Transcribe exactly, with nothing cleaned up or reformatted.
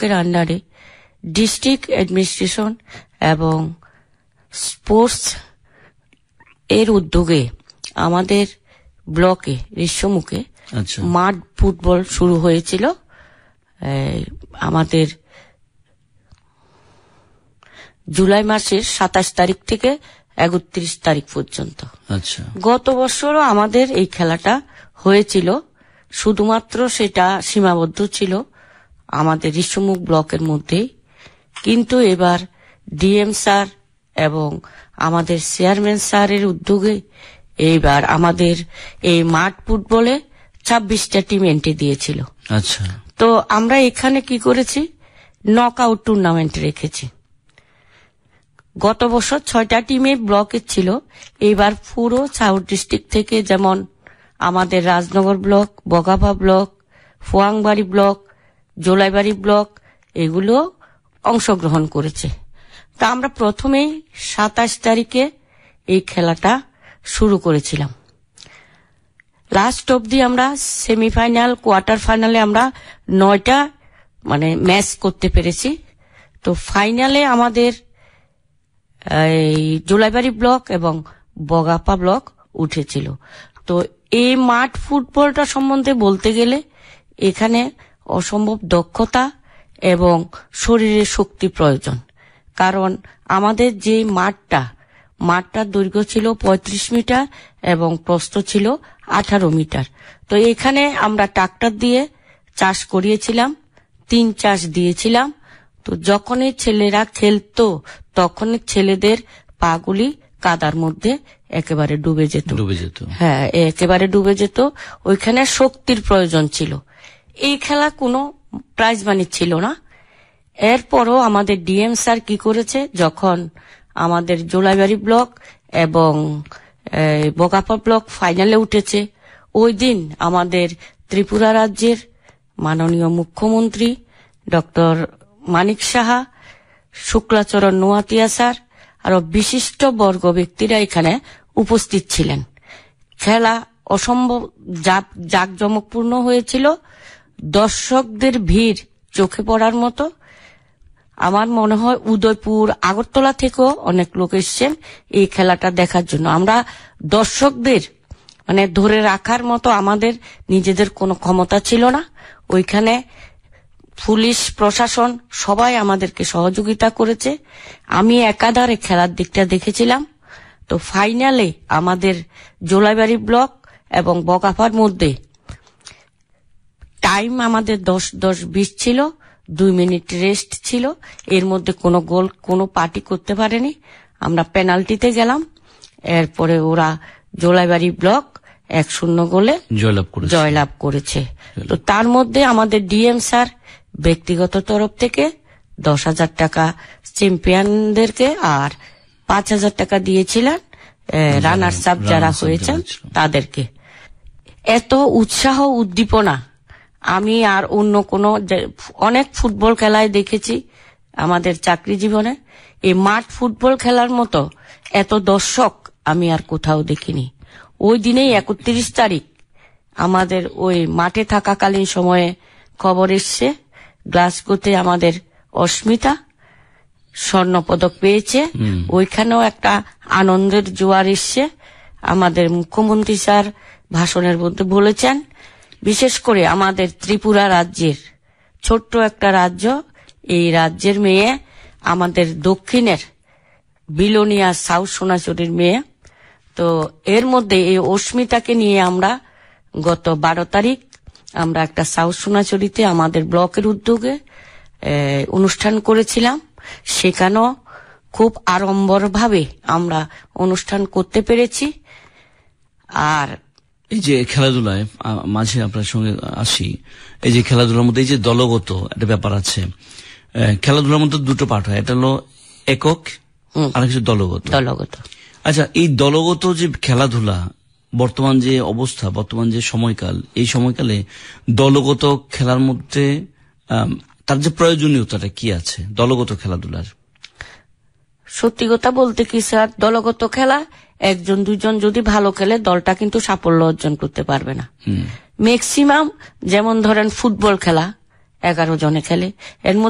ব্লকের আন্ডারে district administration এবং স্পোর্টস এর উদ্যোগে আমাদের ব্লকে ঋষ্যমুখে মাঠ ফুটবল শুরু হয়েছিল আমাদের জুলাই মাসের সাতাশ তারিখ থেকে একত্রিশ তারিখ পর্যন্ত। আচ্ছা, গত বছরও আমাদের এই খেলাটা হয়েছিল, শুধুমাত্র সেটা সীমাবদ্ধ ছিল আমাদের ঋষ্যমুখ ব্লকের মধ্যেই। কিন্তু এবার ডিএম স্যার এবং আমাদের চেয়ারম্যান স্যারের উদ্যোগে এইবার আমাদের এই মাঠ ফুটবলে ছাব্বিশটা টিম এন্ট্রি দিয়েছিল। আচ্ছা, তো আমরা এখানে কি করেছি, নক আউট টুর্নামেন্ট রেখেছি। গত বছর ছয়টা টিমে ব্লকে ছিল, এইবার পুরো সাউথ ডিস্ট্রিক্ট থেকে যেমন আমাদের Rajnagar block, বগাভা block, ফুয়াংবাড়ি block, Jolaibari block এগুলো অংশগ্রহণ করেছে। তা আমরা প্রথমেই সাতাশ তারিখে এই খেলাটা শুরু করেছিলাম। লাস্ট অবধি আমরা সেমিফাইনাল, কোয়ার্টার ফাইনালে আমরা নয়টা মানে ম্যাচ করতে পেরেছি। তো ফাইনালে আমাদের এই জোলাইবাড়ি ব্লক এবং বগাপা ব্লক উঠেছিল। তো এই মাঠ ফুটবলটা সম্বন্ধে বলতে গেলে এখানে অসম্ভব দক্ষতা এবং শরীরের শক্তি প্রয়োজন। কারণ আমাদের যে মাঠটা মাঠটার দৈর্ঘ্য ছিল পঁয়ত্রিশ মিটার এবং প্রস্থ ছিল আঠারো মিটার। তো এখানে আমরা ট্রাক্টর দিয়ে চাষ করিয়েছিলাম, তিন চাষ দিয়েছিলাম। তো যখনই ছেলেরা খেলতো তখনই ছেলেদের পাগুলি কাদার মধ্যে একেবারে ডুবে যেত ডুবে যেত হ্যাঁ একেবারে ডুবে যেত। ওইখানে শক্তির প্রয়োজন ছিল। এই খেলা কোনো প্রাইজ মানি ছিল না। এরপরও আমাদের ডিএম স্যার কি করেছে, যখন আমাদের জোলাইবাড়ি ব্লক এবং বগাপা ব্লক ফাইনালে উঠেছে, ওই দিন আমাদের ত্রিপুরা রাজ্যের মাননীয় মুখ্যমন্ত্রী ডক্টর মানিক সাহা, শুক্লাচরণ নোয়াতিয়া স্যার আরো বিশিষ্ট বর্গ ব্যক্তিরা এখানে উপস্থিত ছিলেন। খেলা অসম্ভব জাঁকজমকপূর্ণ হয়েছিল। দর্শকদের ভিড় চোখে পড়ার মতো। আমার মনে হয় উদয়পুর, আগরতলা থেকেও অনেক লোক এসছেন এই খেলাটা দেখার জন্য। আমরা দর্শকদের মানে ধরে রাখার মতো আমাদের নিজেদের কোনো ক্ষমতা ছিল না। ওইখানে পুলিশ প্রশাসন সবাই আমাদেরকে সহযোগিতা করেছে। আমি একাধারে খেলার দিকটা দেখেছিলাম। তো ফাইনালে আমাদের জোলাইবাড়ি ব্লক এবং বগাপার মধ্যে টাইম আমাদের দশ দশ বিশ ছিল, দুই মিনিট রেস্ট ছিল। এর মধ্যে কোনো গোল কোনো পার্টি করতে পারেনি। আমরা পেনাল্টিতে গেলাম। এরপরে ওরা জোলাইবাড়ি ব্লক এক শূন্য গোলে জয়লাভ করেছে। তো তার মধ্যে আমাদের ডিএম স্যার ব্যক্তিগত তরফ থেকে দশ হাজার টাকা চ্যাম্পিয়নদেরকে আর পাঁচ হাজার টাকা দিয়েছিলেন রানার্স আপ যারা হয়েছেন তাদেরকে। এত উৎসাহ উদ্দীপনা আমি আর অন্য কোন অনেক ফুটবল খেলায় দেখেছি আমাদের চাকরি জীবনে। এই মাঠ ফুটবল খেলার মতো এত দর্শক আমি আর কোথাও দেখিনি। ওই দিনেই একত্রিশ তারিখ আমাদের ওই মাঠে থাকাকালীন সময়ে খবর এসছে গ্লাসগোতে আমাদের অস্মিতা স্বর্ণপদক পেয়েছে। ওইখানেও একটা আনন্দের জোয়ার এসছে। আমাদের মুখ্যমন্ত্রী স্যার ভাষণের মধ্যে বলেছেন, বিশেষ করে আমাদের ত্রিপুরা রাজ্যের ছোট্ট একটা রাজ্য, এই রাজ্যের মেয়ে আমাদের দক্ষিণের বিলোনিয়া সাউথ সোনাচুরির মেয়ে। তো এর মধ্যে এই অস্মিতাকে নিয়ে আমরা গত বারো তারিখ আমরা একটা সাউথ সোনাচুরিতে আমাদের ব্লকের উদ্যোগে অনুষ্ঠান করেছিলাম। সেখানেও খুব আড়ম্বর ভাবে আমরা অনুষ্ঠান করতে পেরেছি। আর এই যে খেলাধুলায় মাঝে আপনার সঙ্গে আসি, এই যে খেলাধুলার মধ্যে এই যে দলগত একটা ব্যাপার আছে। খেলাধুলার মধ্যে দুটো পার্ট হয়, এটা হলো একক আর কিছু দলগত দলগত আচ্ছা, এই দলগত যে খেলাধুলা বর্তমান যে অবস্থা, বর্তমান যে সময়কাল, এই সময়কালে দলগত খেলার মধ্যে তার যে প্রয়োজনীয়তাটা কি আছে দলগত খেলাধুলার? সত্যি কথা বলতে কি স্যার, দলগত খেলা একজন দুজন যদি ভালো খেলে দলটা কিন্তু সাফল্য অর্জন করতে পারবে না। ম্যাক্সিমাম যেমন ধরেন ফুটবল খেলা এগারো জনে খেলে, এর